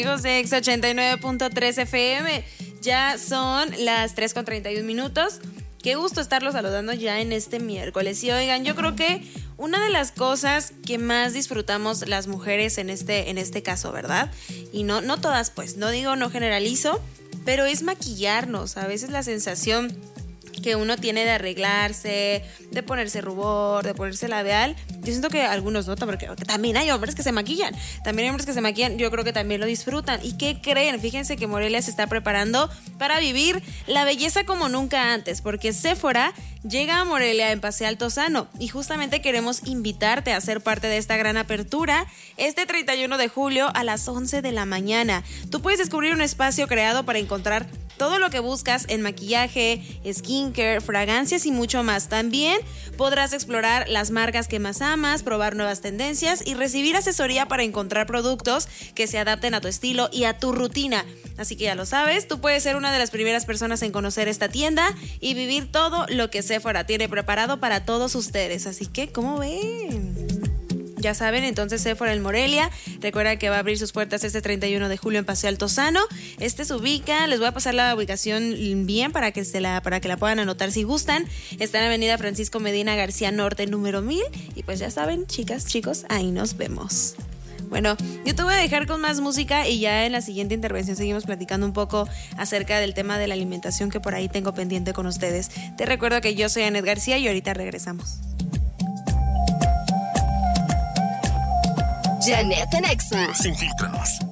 Amigos de Exa 89.3 FM, ya son las 3:31. Qué gusto estarlos saludando ya en este miércoles. Y oigan, yo creo que una de las cosas que más disfrutamos las mujeres en este caso, ¿verdad? Y no todas, pues, no generalizo, pero es maquillarnos. A veces la sensación que uno tiene de arreglarse, de ponerse rubor, de ponerse labial, yo siento que algunos no, porque también hay hombres que se maquillan, yo creo que también lo disfrutan. ¿Y qué creen? Fíjense que Morelia se está preparando para vivir la belleza como nunca antes, porque Sephora llega a Morelia en Paseo Altozano y justamente queremos invitarte a ser parte de esta gran apertura este 31 de julio a las 11 de la mañana. Tú puedes descubrir un espacio creado para encontrar todo lo que buscas en maquillaje, skincare, fragancias y mucho más. También podrás explorar las marcas que más amas, probar nuevas tendencias y recibir asesoría para encontrar productos que se adapten a tu estilo y a tu rutina. Así que ya lo sabes, tú puedes ser una de las primeras personas en conocer esta tienda y vivir todo lo que Sephora tiene preparado para todos ustedes. Así que, ¿cómo ven? Ya saben, entonces Sephora en Morelia. Recuerda que va a abrir sus puertas este 31 de julio en Paseo Altozano. Se ubica, les voy a pasar la ubicación bien para que la puedan anotar si gustan. Está en Avenida Francisco Medina García Norte, número 1000. Y pues ya saben, chicas, chicos, ahí nos vemos. Bueno, yo te voy a dejar con más música y ya en la siguiente intervención seguimos platicando un poco acerca del tema de la alimentación que por ahí tengo pendiente con ustedes. Te recuerdo que yo soy Anet García y ahorita regresamos. Janet en Exa. Sin filtros.